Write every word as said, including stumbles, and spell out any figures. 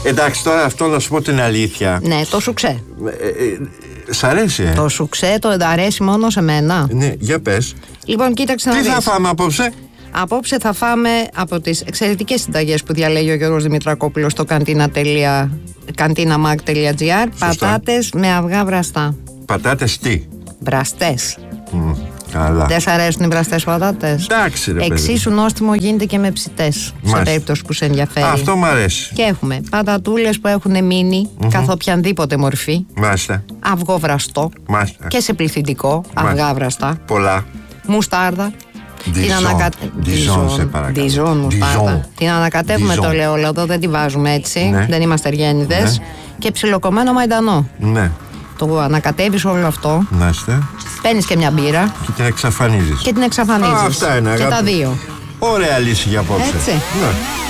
Εντάξει, τώρα αυτό να σου πω την αλήθεια. Ναι, το σουξέ. Ε, ε, σ' αρέσει, ε? Το σουξέ το αρέσει μόνο σε μένα. Ναι, για πες. Λοιπόν, κοίταξε να Τι δεις. θα φάμε απόψε? Απόψε θα φάμε από τις εξαιρετικές συνταγές που διαλέγει ο Γιώργος Δημητρακόπουλος στο καντίναμακ τελεία τζι άρ. Πατάτες με αυγά βραστά. Πατάτες τι? Βραστές. Mm, καλά. Δεν σ' αρέσουν οι βραστές πατάτες? Εντάξει, ρε παιδί. Εξίσου νόστιμο γίνεται και με ψητές, σε περίπτωση που σε ενδιαφέρει. Αυτό μου αρέσει. Και έχουμε πατατούλες που έχουν μείνει mm-hmm. καθ' οποιαδήποτε μορφή. Μάλιστα. Αυγό βραστό. Μάλιστα. Και σε πληθυντικό. Αυγά βραστά. Πολλά. Μουστάρδα. Την ανακατεύουμε. Διζόν μουστάρδα. Την ανακατεύουμε το ελαιόλαδο, δεν τη βάζουμε έτσι. Ναι. Δεν είμαστε αργένιδες. Ναι. Και ψιλοκομμένο μαϊντανό. Ναι. Το ανακατεύεις όλο αυτό. Μάλιστα. Παίρνεις και μια μπύρα. Και την εξαφανίζεις. Και την εξαφανίζεις. Α, αυτά είναι, και αγάπη. τα δύο. Ωραία λύση για απόψε. Έτσι. Ναι.